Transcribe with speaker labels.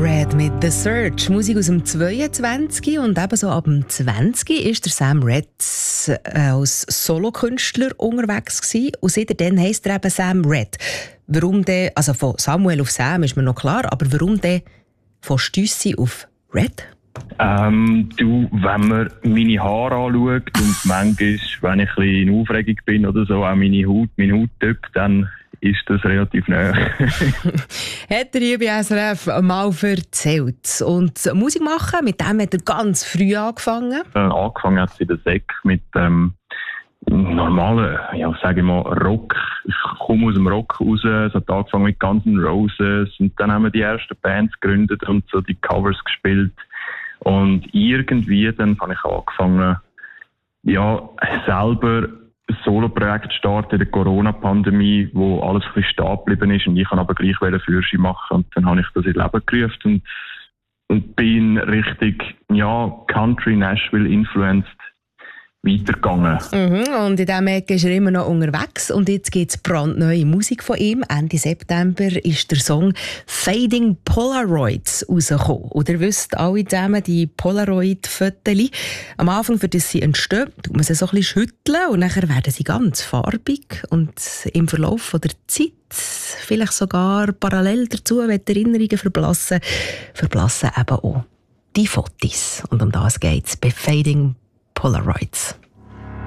Speaker 1: Red mit «The Search», Musik aus dem 22 und ebenso ab dem 20 ist der Sam Red als Solokünstler unterwegs gewesen. Und seitdem heisst er eben Sam Red. Warum denn, also von Samuel auf Sam ist mir noch klar, aber warum denn von Stüssi auf Red?
Speaker 2: Wenn man meine Haare anschaut und manchmal, wenn ich ein bisschen in Aufregung bin oder so, auch meine Hauttyp, dann ist das relativ nahe.
Speaker 1: Hat der liebe SRF mal erzählt. Und Musik machen, mit dem hat er ganz früh angefangen.
Speaker 2: Angefangen hat es in der Sek mit normalen, ja, sage ich mal, Rock. Ich komme aus dem Rock raus, es hat angefangen mit Guns N' Roses und dann haben wir die ersten Bands gegründet und so die Covers gespielt. Und irgendwie dann habe ich angefangen, ja, selber ein Solo-Projekt zu starten in der Corona-Pandemie, wo alles ein bisschen stehen geblieben ist und ich kann aber gleich Führerschein machen und dann habe ich das in Leben gerufen und bin richtig, ja, Country, Nashville influenced weitergegangen.
Speaker 1: Und in diesem Ecke ist er immer noch unterwegs und jetzt gibt es brandneue Musik von ihm. Ende September ist der Song «Fading Polaroids» rausgekommen. Und ihr wisst alle zusammen, die Polaroid-Fotos, am Anfang, für das sie entstehen, tut man sie so ein bisschen schütteln und nachher werden sie ganz farbig und im Verlauf der Zeit, vielleicht sogar parallel dazu, wenn die Erinnerungen verblassen eben auch die Fotos. Und um das geht es bei «Fading Polaroids».